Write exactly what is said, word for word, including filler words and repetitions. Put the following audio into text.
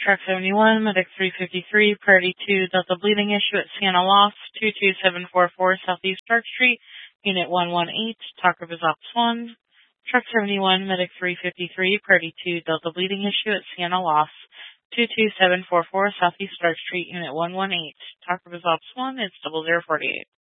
Truck seventy-one, Medic three fifty-three, Priority two, Delta Bleeding Issue at Sienna Loft, two two seven four four Southeast Park Street, Unit one one eight, Talk of his Ops one. Truck seventy-one, Medic three fifty-three, Priority two, Delta Bleeding Issue at Sienna Loft, two two seven four four Southeast Park Street, Unit one one eight, Talk of his Ops one, it's double zero forty-eight.